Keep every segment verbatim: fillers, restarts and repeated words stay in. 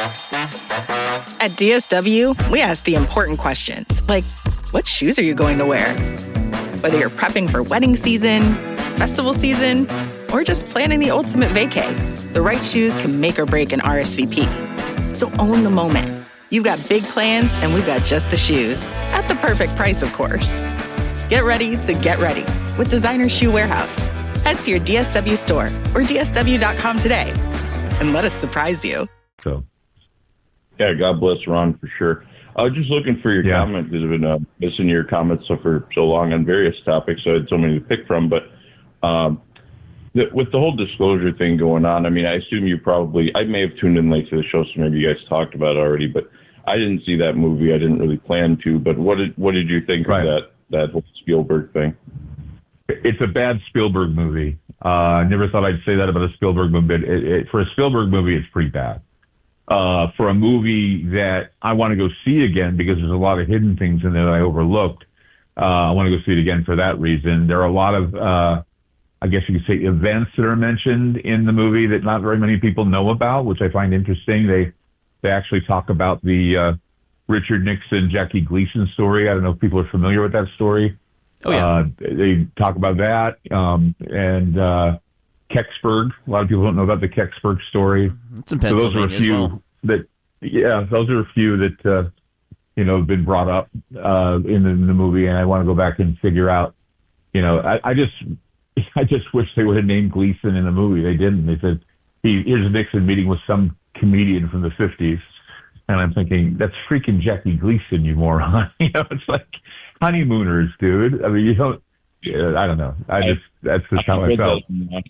At D S W, we ask the important questions, like, what shoes are you going to wear? Whether you're prepping for wedding season, festival season, or just planning the ultimate vacay, the right shoes can make or break an R S V P. So own the moment. You've got big plans, and we've got just the shoes. At the perfect price, of course. Get ready to get ready with Designer Shoe Warehouse. Head to your D S W store or D S W dot com today and let us surprise you. So, yeah, God bless Ron for sure. I was just looking for your yeah. comment because I've been uh, listening to your comments so for so long on various topics. So I had so many to pick from. But um, the, with the whole disclosure thing going on, I mean, I assume you probably, I may have tuned in late to the show, so maybe you guys talked about it already. But I didn't see that movie. I didn't really plan to. But what did what did you think right. of that that whole Spielberg thing? It's a bad Spielberg movie. Uh, I never thought I'd say that about a Spielberg movie, but it, it, for a Spielberg movie, it's pretty bad. Uh, for a movie that I want to go see again because there's a lot of hidden things in there that I overlooked, uh, I want to go see it again for that reason. There are a lot of, uh, I guess you could say, events that are mentioned in the movie that not very many people know about, which I find interesting. They they actually talk about the uh, Richard Nixon, Jackie Gleason story. I don't know if people are familiar with that story. Oh, yeah. Uh, they talk about that. Um, and uh, Kecksburg. A lot of people don't know about the Kecksburg story. It's in Pennsylvania so those are a few as well. that, yeah, those are a few that, uh, you know, have been brought up uh, in, the, in the movie. And I want to go back and figure out, you know, I, I just I just wish they would have named Gleason in the movie. They didn't. They said, he, here's Nixon meeting with some comedian from the fifties. And I'm thinking, that's freaking Jackie Gleason, you moron. You know, it's like honeymooners, dude. I mean, you don't, yeah, I don't know. I just, that's just how I felt.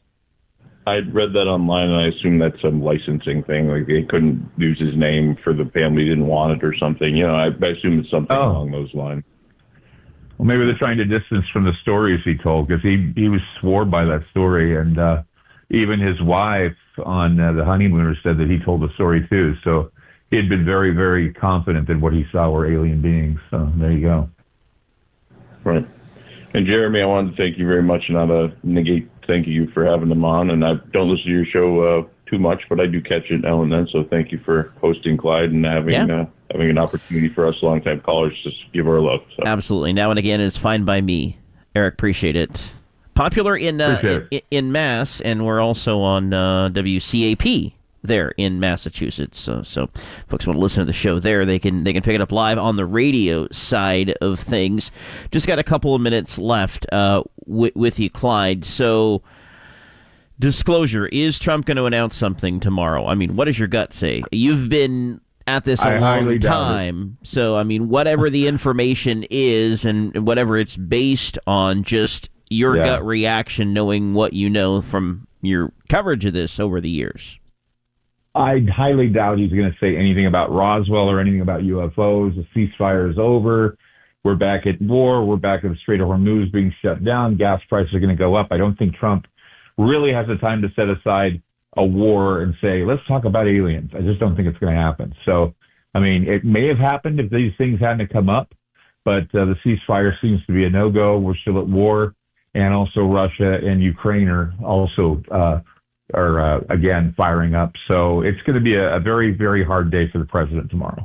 I read that online, and I assume that's some licensing thing. Like they couldn't use his name for the family didn't want it or something. You know, I, I assume it's something oh. along those lines. Well, maybe they're trying to distance from the stories he told because he, he was swore by that story. And uh, even his wife on uh, The Honeymooners said that he told the story too. So he had been very, very confident that what he saw were alien beings. So there you go. Right. And Jeremy, I wanted to thank you very much, and not uh, negate thank you for having them on. And I don't listen to your show uh, too much, but I do catch it now and then. So thank you for hosting Clyde and having yeah. uh, having an opportunity for us longtime callers to give our love. So. Absolutely. Now and again is fine by me. Eric, appreciate it. Popular in uh, in, in Mass, and we're also on uh, W C A P there in Massachusetts. So, so folks want to listen to the show there, they can they can pick it up live on the radio side of things. Just got a couple of minutes left uh, w- with you, Clyde. So, disclosure, is Trump going to announce something tomorrow? I mean, what does your gut say? You've been at this a I long time. So, I mean, whatever the information is and, and whatever it's based on, just your yeah. gut reaction knowing what you know from your coverage of this over the years. I highly doubt he's going to say anything about Roswell or anything about U F Os. The ceasefire is over. We're back at war. We're back at the Strait of Hormuz being shut down. Gas prices are going to go up. I don't think Trump really has the time to set aside a war and say, let's talk about aliens. I just don't think it's going to happen. So, I mean, it may have happened if these things hadn't come up, but uh, the ceasefire seems to be a no-go. We're still at war. And also Russia and Ukraine are also uh, are, uh, again, firing up. So it's going to be a, a very, very hard day for the president tomorrow.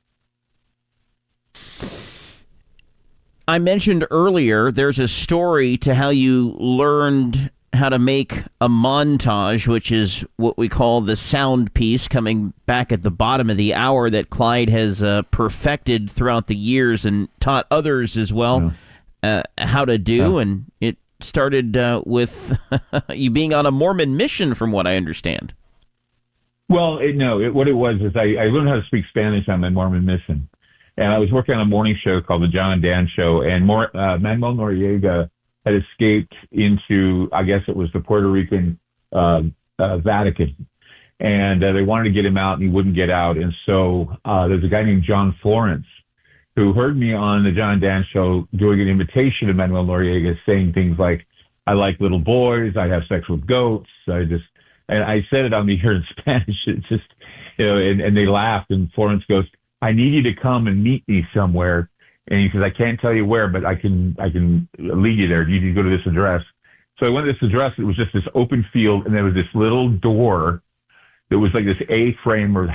I mentioned earlier there's a story to how you learned how to make a montage, which is what we call the sound piece, coming back at the bottom of the hour, that Clyde has uh, perfected throughout the years and taught others as well yeah. uh, how to do. Yeah. And it started uh, with you being on a Mormon mission, from what I understand. Well, it, no, it, what it was is I, I learned how to speak Spanish on my Mormon mission. And I was working on a morning show called the John and Dan Show, and Mor- uh, Manuel Noriega had escaped into, I guess it was the Puerto Rican uh, uh, Vatican. And uh, they wanted to get him out, and he wouldn't get out. And so uh, there's a guy named John Florence who heard me on the John and Dan Show doing an invitation to Manuel Noriega, saying things like, I like little boys, I have sex with goats. I just, and I said it on the air in Spanish. It's just, you know, and, and they laughed. And Florence goes, I need you to come and meet me somewhere. And he says, I can't tell you where, but I can I can lead you there. You need to go to this address. So I went to this address. It was just this open field, and there was this little door that was like this A-frame or